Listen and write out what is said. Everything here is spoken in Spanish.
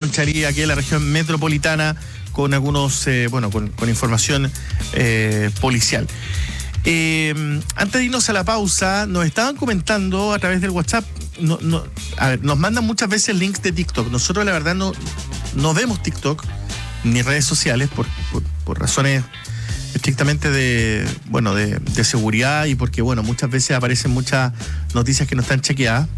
Conchalí, aquí en la región metropolitana, con algunos, con información policial. Antes de irnos a la pausa, nos estaban comentando a través del WhatsApp, nos mandan muchas veces links de TikTok. Nosotros la verdad no vemos TikTok ni redes sociales por razones estrictamente de seguridad y porque muchas veces aparecen muchas noticias que no están chequeadas.